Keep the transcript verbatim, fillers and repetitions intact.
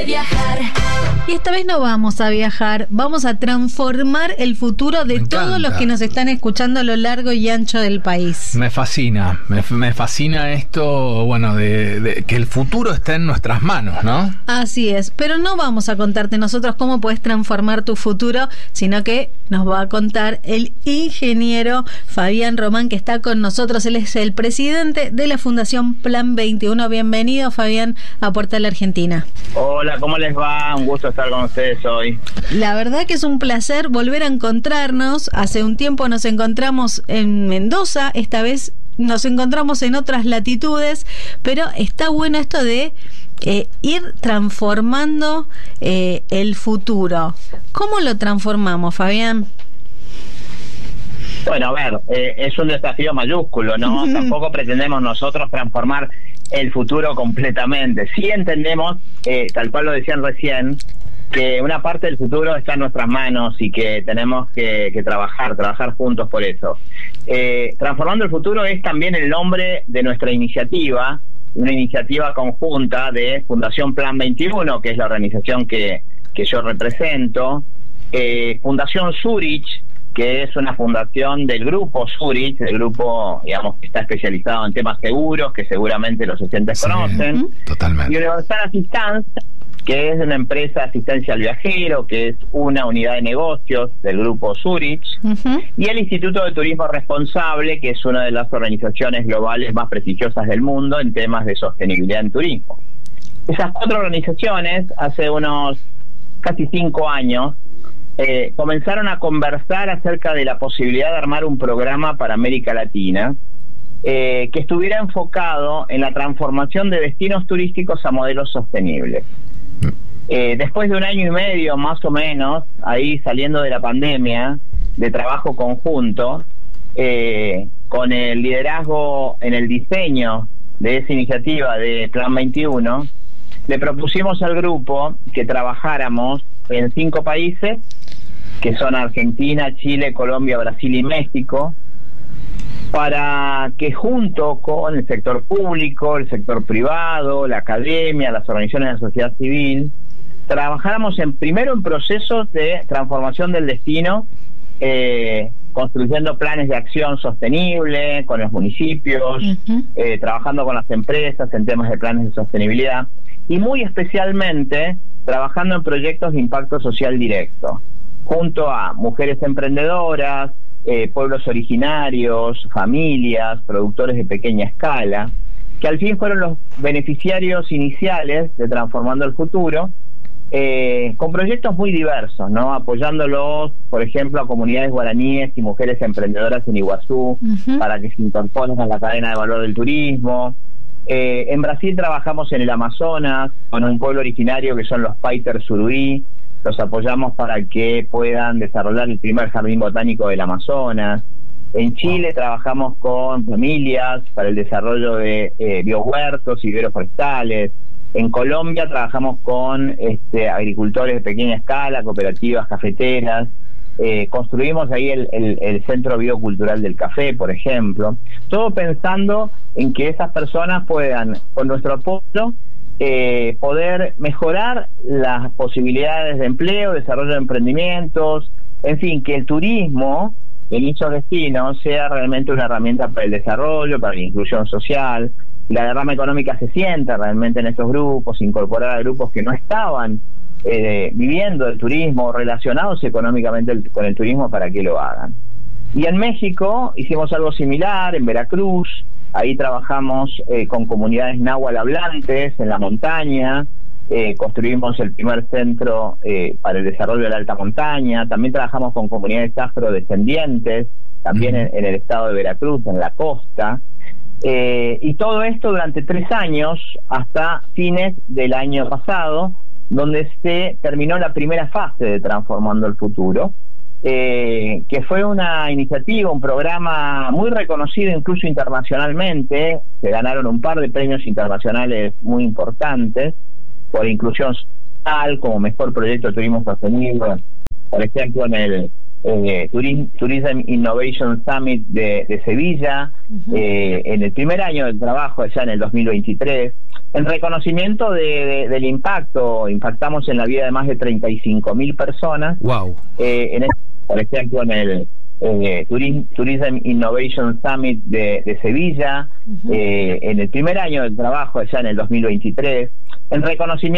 viajar. Y esta vez no vamos a viajar, vamos a transformar el futuro de todos los que nos están escuchando a lo largo y ancho del país. Me fascina, me, me fascina esto, bueno, de, de que el futuro está en nuestras manos, ¿no? Así es, pero no vamos a contarte nosotros cómo puedes transformar tu futuro, sino que nos va a contar el ingeniero Fabián Román, que está con nosotros. Él es el presidente de la Fundación Plan veintiuno. Bienvenido, Fabián, a Portal Argentina. Hola, ¿cómo les va? Un gusto estar con ustedes hoy. La verdad que es un placer volver a encontrarnos. Hace un tiempo nos encontramos en Mendoza, esta vez nos encontramos en otras latitudes, pero está bueno esto de eh, ir transformando eh, el futuro. ¿Cómo lo transformamos, Fabián? Bueno, a ver, eh, es un desafío mayúsculo, ¿no? Tampoco pretendemos nosotros transformar el futuro completamente. Sí entendemos, eh, tal cual lo decían recién, que una parte del futuro está en nuestras manos y que tenemos que, que trabajar, trabajar juntos por eso. Eh, Transformando el futuro es también el nombre de nuestra iniciativa, una iniciativa conjunta de Fundación Plan veintiuno, que es la organización que, que yo represento, eh, Fundación Zurich, que es una fundación del grupo Zurich, del grupo, digamos, que está especializado en temas seguros, que seguramente los oyentes sí, conocen. Totalmente. Y Universal Assistance, que es una empresa de asistencia al viajero, que es una unidad de negocios del grupo Zurich, uh-huh. y el Instituto de Turismo Responsable, que es una de las organizaciones globales más prestigiosas del mundo en temas de sostenibilidad en turismo. Esas cuatro organizaciones, hace unos casi cinco años, Eh, comenzaron a conversar acerca de la posibilidad de armar un programa para América Latina eh, que estuviera enfocado en la transformación de destinos turísticos a modelos sostenibles. Eh, después de un año y medio más o menos, ahí saliendo de la pandemia, de trabajo conjunto, eh, con el liderazgo en el diseño de esa iniciativa de Plan veintiuno, le propusimos al grupo que trabajáramos en cinco países, que son Argentina, Chile, Colombia, Brasil y México, para que junto con el sector público, el sector privado, la academia, las organizaciones de la sociedad civil, trabajáramos en, primero en procesos de transformación del destino, eh, construyendo planes de acción sostenible con los municipios, uh-huh. eh, trabajando con las empresas en temas de planes de sostenibilidad, y muy especialmente trabajando en proyectos de impacto social directo, junto a mujeres emprendedoras, eh, pueblos originarios, familias, productores de pequeña escala, que al fin fueron los beneficiarios iniciales de Transformando el Futuro, eh, con proyectos muy diversos, ¿no? Apoyándolos, por ejemplo, a comunidades guaraníes y mujeres emprendedoras en Iguazú, uh-huh. para que se incorporen a la cadena de valor del turismo. Eh, en Brasil trabajamos en el Amazonas con un pueblo originario que son los Paiter Suruí. Los apoyamos para que puedan desarrollar el primer jardín botánico del Amazonas. En Chile trabajamos con familias para el desarrollo de eh, biohuertos y viveros forestales. En Colombia trabajamos con este, agricultores de pequeña escala, cooperativas cafeteras. Eh, construimos ahí el, el, el Centro Biocultural del Café, por ejemplo. Todo pensando en que esas personas puedan, con nuestro apoyo, Eh, poder mejorar las posibilidades de empleo, desarrollo de emprendimientos, en fin, que el turismo en dichos destinos sea realmente una herramienta para el desarrollo, para la inclusión social, la derrama económica se sienta realmente en estos grupos, incorporar a grupos que no estaban eh, viviendo del turismo, relacionados económicamente el, con el turismo, para que lo hagan. Y en México hicimos algo similar, en Veracruz. Ahí trabajamos eh, con comunidades náhuatl hablantes en la montaña, eh, construimos el primer centro eh, para el desarrollo de la alta montaña, también trabajamos con comunidades afrodescendientes, también en, en el estado de Veracruz, en la costa, eh, y todo esto durante tres años, hasta fines del año pasado, donde se terminó la primera fase de Transformando el Futuro, Eh, que fue una iniciativa, un programa muy reconocido incluso internacionalmente. Se ganaron un par de premios internacionales muy importantes por inclusión social, como mejor proyecto de turismo sostenible, por ejemplo en el eh, Tourism, Tourism Innovation Summit de, de Sevilla, uh-huh. eh, en el primer año del trabajo, ya en el dos mil veintitrés. En reconocimiento de, de, del impacto, impactamos en la vida de más de treinta y cinco mil personas. Wow. Eh, en el, por ejemplo, en el eh, Tourism, Tourism Innovation Summit de, de Sevilla, uh-huh. eh, en el primer año del trabajo, ya en el dos mil veintitrés, en reconocimiento